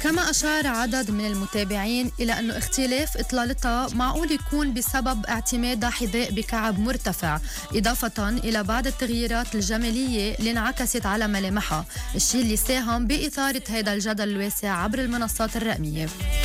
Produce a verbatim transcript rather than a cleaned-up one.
كما أشار عدد من المتابعين إلى أن اختلاف إطلالتها معقول يكون بسبب اعتمادها حذاء بكعب مرتفع، إضافة إلى بعض التغييرات الجمالية اللي انعكست على ملامحها، الشيء اللي ساهم بإثارة هذا الجدل الواسع عبر المنصات الرقمية.